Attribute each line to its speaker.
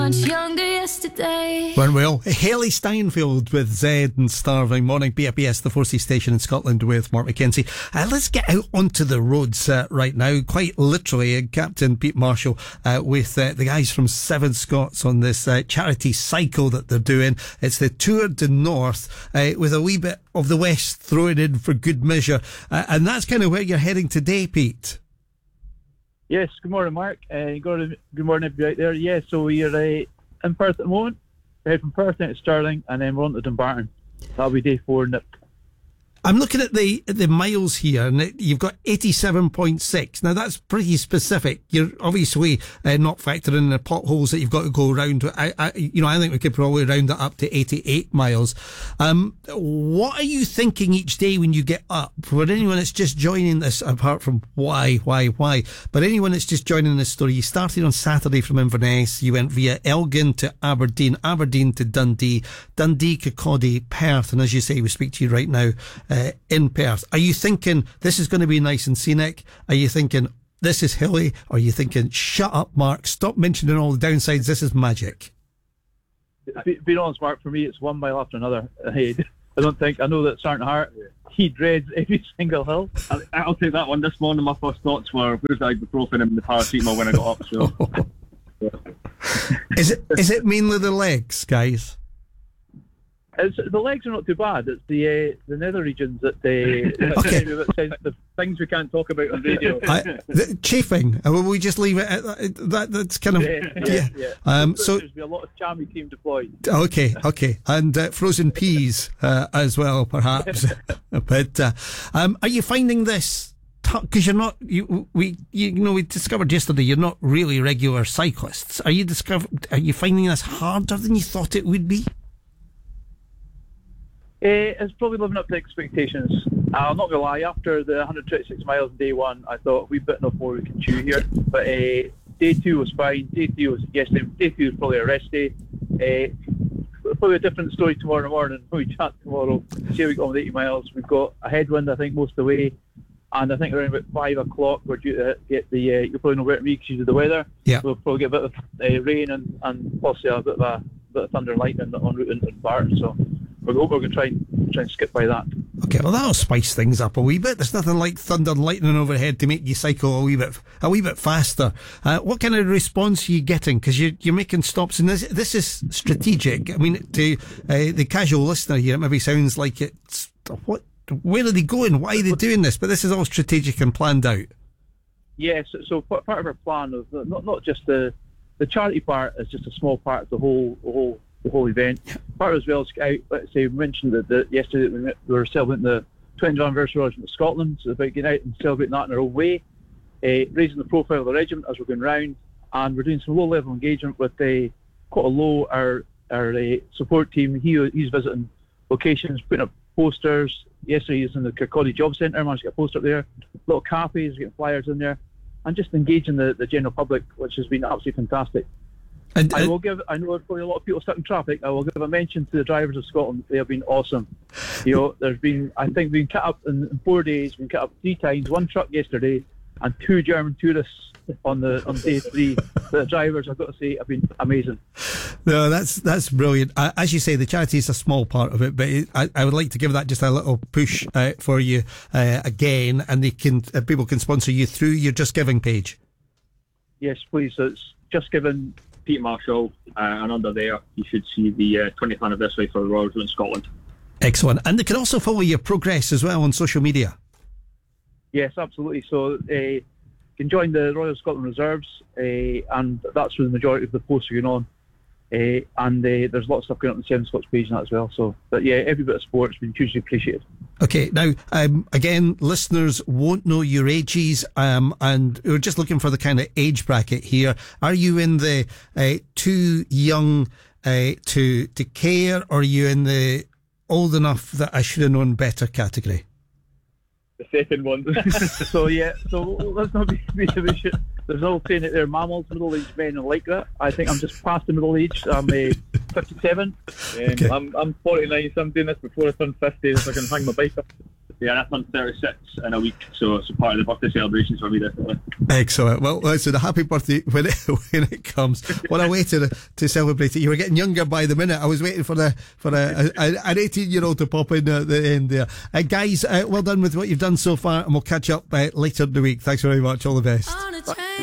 Speaker 1: Much younger yesterday.
Speaker 2: Weren't we all? Hayley Steinfeld with Zed and Starving. Morning, BFBS, the 4C station in Scotland with Mark McKenzie. Let's get out onto the roads right now, quite literally. Captain Pete Marshall with the guys from Seven Scots on this charity cycle that they're doing. It's the Tour de North with a wee bit of the West thrown in for good measure. And that's kind of where you're heading today, Pete.
Speaker 3: Yes, good morning, Mark. Good morning, everybody out there. Yeah, so we're in Perth at the moment. We're heading from Perth down to Stirling, and then we're on to Dumbarton. That'll be day 4 in it.
Speaker 2: I'm looking at the miles here, and you've got 87.6. Now, that's pretty specific. You're obviously not factoring in the potholes that you've got to go around. I think we could probably round that up to 88 miles. What are you thinking each day when you get up? For anyone that's just joining this, apart from why, but anyone that's just joining this story, you started on Saturday from Inverness. You went via Elgin to Aberdeen, Aberdeen to Dundee, Dundee, Kirkcaldy, Perth, and as you say, we speak to you right now in Perth. Are you thinking this is going to be nice and scenic? Are you thinking this is hilly? Or are you thinking shut up, Mark, stop mentioning all the downsides, this is magic?
Speaker 3: Being honest, Mark, for me it's 1 mile after another ahead. I know that Sergeant Hart, he dreads every single hill.
Speaker 4: I'll take that one. This morning my first thoughts were where's the ibuprofen and the paracetamol when I got up. So
Speaker 2: Is it mainly the legs, guys?
Speaker 3: The legs are not too bad. It's the nether regions that the things we can't talk about on radio.
Speaker 2: The chafing. Will we just leave it at that? That's kind of
Speaker 3: yeah. So there's been a lot of chamois team deployed.
Speaker 2: Okay, and frozen peas as well, perhaps. But are you finding this? Because you're not, we discovered yesterday you're not really regular cyclists. Are you finding this harder than you thought it would be?
Speaker 3: It's probably living up to expectations. I'm not going to lie, after the 126 miles on day 1, I thought we've bitten off more we can chew here. But day 2 was fine. Day 3 was yesterday. Day 3 was probably a rest day. Probably a different story tomorrow morning when we chat tomorrow. See how we got on with 80 miles. We've got a headwind, I think, most of the way. And I think around about 5 o'clock we're due to get the, you'll probably know about me because you do the weather.
Speaker 2: Yeah.
Speaker 3: We'll probably get a bit of rain and possibly a bit of thunder and lightning en route into Barton. So we're going to try and skip by that.
Speaker 2: Okay, well that'll spice things up a wee bit. There's nothing like thunder and lightning overhead to make you cycle a wee bit faster. What kind of response are you getting? Because you're making stops, and this is strategic. I mean, to the casual listener here, it maybe sounds like it's what. Where are they going? Why are they doing this? But this is all strategic and planned out.
Speaker 3: Yes, so part of our plan of not just the charity part is just a small part of the whole event. Part of it as well is out. Let's say we mentioned that yesterday we were celebrating the 20th anniversary of Scotland. So about getting out and celebrating that in our own way, raising the profile of the regiment as we're going round, and we're doing some low level engagement with quite a low our support team. He's visiting locations, putting up posters. Yesterday he was in the Kirkcaldy Job Centre, managed to get a poster up there, little cafes, getting flyers in there, and just engaging the general public, which has been absolutely fantastic. And I know there's probably a lot of people stuck in traffic. I will give a mention to the drivers of Scotland. They have been awesome. There's been, I think, we've been cut up in 4 days. We've been cut up 3 times. 1 truck yesterday, and 2 German tourists on day 3. The drivers, I've got to say, have been amazing.
Speaker 2: No, that's brilliant. As you say, the charity is a small part of it, but I would like to give that just a little push for you again, and people can sponsor you through your Just Giving page.
Speaker 3: Yes, please. So it's Just Giving.
Speaker 4: Pete Marshall, and under there you should see the 20th anniversary for the Royal Regiment in Scotland.
Speaker 2: Excellent. And they can also follow your progress as well on social media.
Speaker 3: Yes, absolutely. So you can join the Royal Scotland Reserves, and that's where the majority of the posts are going on. And there's lots of stuff going on the Seven Scots page and that as well. So, but yeah, every bit of sport has been hugely appreciated. Okay, now again, listeners won't know your ages, and we're just looking for the kind of age bracket here. Are you in the too young to care, or are you in the old enough that I should have known better category? The second one. So let's not be there's all saying that they're mammals, middle-aged men, and like that. I think I'm just past the middle age. I'm 57.
Speaker 4: Okay. I'm 49, so I'm doing this before I turn 50, so I can hang my bike up. Yeah, I've done 36 in a week, so it's part of the birthday celebrations for me, definitely.
Speaker 2: Excellent. Well, listen, a happy birthday when it comes. What a way to celebrate it. You were getting younger by the minute. I was waiting for an 18-year-old to pop in at the end there. Guys, well done with what you've done so far, and we'll catch up later in the week. Thanks very much. All the best.
Speaker 1: On a train.